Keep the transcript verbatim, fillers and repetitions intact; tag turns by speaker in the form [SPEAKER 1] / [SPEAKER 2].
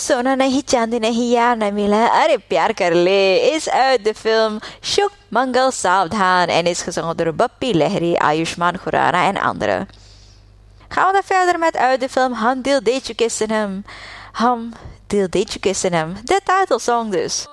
[SPEAKER 1] सोना नहीं चांदी नहीं यार न मिला अरे प्यार कर ले is uit de film Shook Mangal Saavdhan en is gezongen door Bappi Lahiri, Ayushmann Khurrana en anderen. Gaan we dan verder met uit de film Hum Dil De Chuke Sanam. Hum Dil De Chuke Sanam, de titelsong dus.